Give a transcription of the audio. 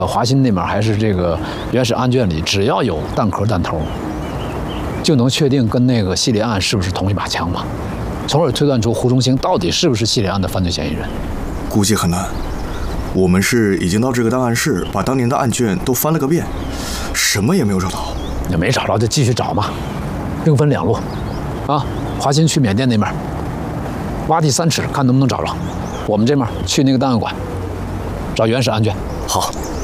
华新那边还是这个原始案卷里，只要有弹壳弹头，就能确定跟那个系列案是不是同一把枪嘛，从而推断出胡忠兴到底是不是系列案的犯罪嫌疑人。 估计很难。我们是已经到这个档案室，把当年的案卷都翻了个遍，什么也没有找到。 也没找着就继续找嘛，兵分两路，啊，华新去缅甸那边挖地3尺，看能不能找着。我们这边去那个档案馆找原始案卷。 好。